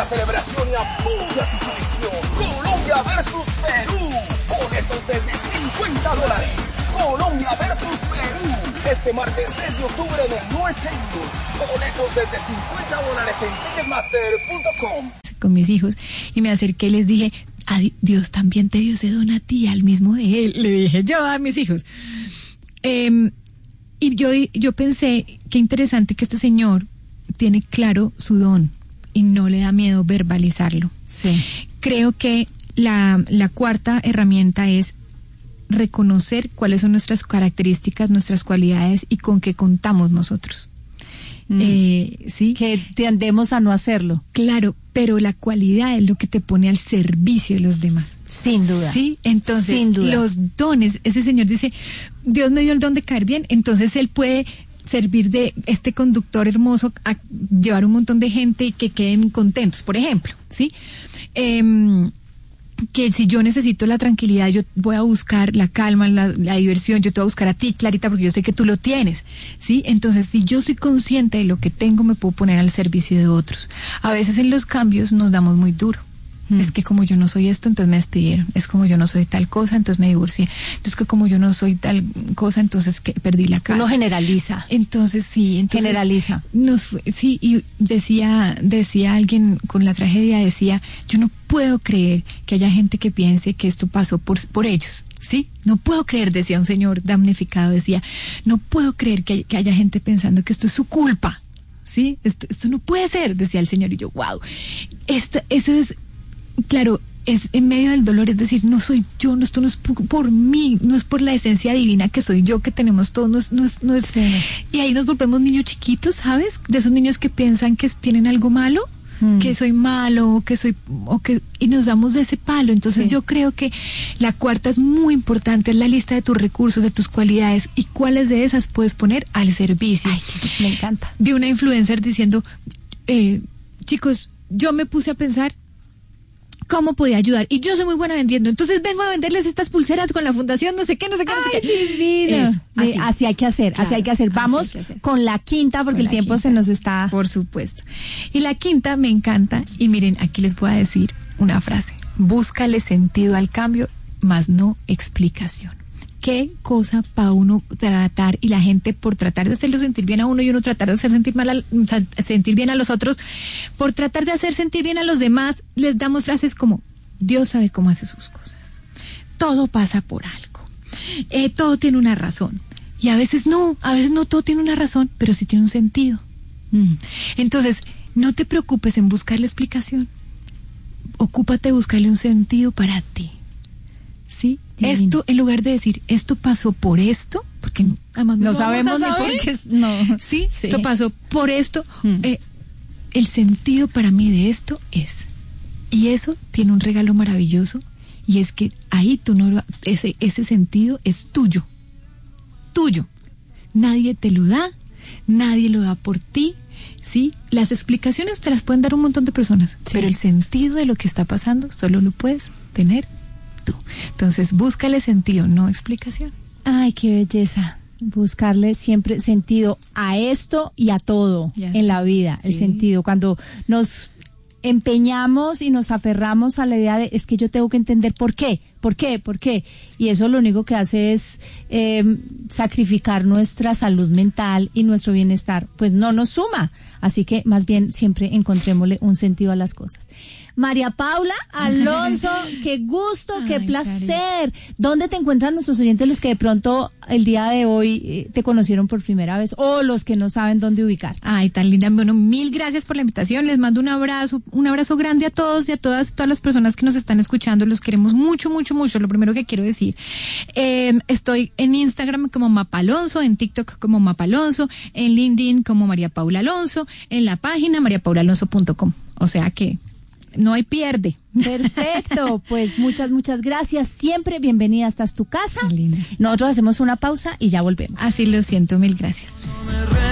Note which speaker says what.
Speaker 1: la celebración y apoya tu selección. Colombia versus Perú. Boletos desde $50. Colombia versus Perú. Este martes 6 de octubre en el Nuez Stadium. Boletos desde $50 en ticketmaster.com.
Speaker 2: Con mis hijos y me acerqué y les dije, Dios también te dio ese don a ti, al mismo de él, le dije yo a mis hijos. Y yo pensé, qué interesante que este señor tiene claro su don y no le da miedo verbalizarlo.
Speaker 3: Sí.
Speaker 2: Creo que la cuarta herramienta es reconocer cuáles son nuestras características, nuestras cualidades y con qué contamos nosotros. ¿Sí?
Speaker 3: Que tendemos a no hacerlo.
Speaker 2: Claro, pero la cualidad es lo que te pone al servicio de los demás.
Speaker 3: Sin duda.
Speaker 2: Sí, entonces
Speaker 3: sin duda.
Speaker 2: Los dones, ese señor dice, Dios me dio el don de caer bien, entonces él puede servir de este conductor hermoso a llevar un montón de gente y que queden contentos, por ejemplo, ¿sí? Que si yo necesito la tranquilidad, yo voy a buscar la calma, la diversión, yo te voy a buscar a ti, Clarita, porque yo sé que tú lo tienes, ¿sí? Entonces, si yo soy consciente de lo que tengo, me puedo poner al servicio de otros. A veces en los cambios nos damos muy duro. Es que como yo no soy esto, entonces me despidieron. Es como yo no soy tal cosa, entonces me divorcié. Entonces que como yo no soy tal cosa, entonces que perdí la casa.
Speaker 3: Uno generaliza.
Speaker 2: Entonces sí,
Speaker 3: generaliza.
Speaker 2: Sí, y decía alguien con la tragedia, decía, yo no puedo creer que haya gente que piense que esto pasó por ellos. Sí, no puedo creer, decía un señor damnificado, decía, no puedo creer que haya gente pensando que esto es su culpa. Sí, esto no puede ser, decía el señor, y yo, wow. Eso es, claro, es en medio del dolor, es decir, no soy yo, esto no es por mí, no es por la esencia divina que soy yo, que tenemos todos, no es. Sí. Y ahí nos volvemos niños chiquitos, ¿sabes? De esos niños que piensan que tienen algo malo, que soy malo, y nos damos de ese palo. Entonces yo creo que la cuarta es muy importante, es la lista de tus recursos, de tus cualidades, y cuáles de esas puedes poner al servicio.
Speaker 3: Ay, me encanta.
Speaker 2: Vi una influencer diciendo, chicos, yo me puse a pensar cómo podía ayudar, y yo soy muy buena vendiendo, entonces vengo a venderles estas pulseras con la fundación, no sé qué.
Speaker 3: Ay, divino. Así hay que hacer, claro, así hay que hacer. Vamos con la quinta, porque el tiempo se nos está...
Speaker 2: Por supuesto. Y la quinta me encanta, y miren, aquí les voy a decir una frase: búscale sentido al cambio, más no explicación. Qué cosa para uno tratar, y la gente por tratar de hacerlo sentir bien a uno y uno tratar de hacer sentir bien a los otros, por tratar de hacer sentir bien a los demás, les damos frases como, Dios sabe cómo hace sus cosas, todo pasa por algo, todo tiene una razón, y a veces no todo tiene una razón, pero sí tiene un sentido. Entonces, no te preocupes en buscar la explicación, ocúpate de buscarle un sentido para ti. ¿Sí? Esto, en lugar de decir, esto pasó por esto, porque además
Speaker 3: no sabemos ni por qué. No.
Speaker 2: ¿Sí? Esto pasó por esto. El sentido para mí de esto es. Y eso tiene un regalo maravilloso, y es que ahí tú no, ese sentido es tuyo. Tuyo. Nadie te lo da, nadie lo da por ti. ¿Sí? Las explicaciones te las pueden dar un montón de personas, pero el sentido de lo que está pasando solo lo puedes tener tú. Entonces, búscale sentido, no explicación.
Speaker 3: Ay, qué belleza. Buscarle siempre sentido a esto y a todo en la vida. El sentido. Cuando nos empeñamos y nos aferramos a la idea de, es que yo tengo que entender por qué. Y eso lo único que hace es sacrificar nuestra salud mental y nuestro bienestar. Pues no nos suma. Así que más bien siempre encontrémosle un sentido a las cosas. María Paula Alonso, qué gusto, qué placer. Cari. ¿Dónde te encuentran nuestros oyentes, los que de pronto el día de hoy te conocieron por primera vez, o los que no saben dónde ubicar?
Speaker 2: Ay, tan linda. Bueno, mil gracias por la invitación. Les mando un abrazo grande a todos y a todas las personas que nos están escuchando. Los queremos mucho, mucho, mucho. Lo primero que quiero decir, estoy en Instagram como Mapalonso, en TikTok como Mapalonso, en LinkedIn como María Paula Alonso, en la página mariapaulalonso.com. O sea que no hay pierde.
Speaker 3: Perfecto, pues muchas gracias. Siempre bienvenida, esta es tu casa. Nosotros hacemos una pausa y ya volvemos.
Speaker 2: Así lo siento, mil gracias.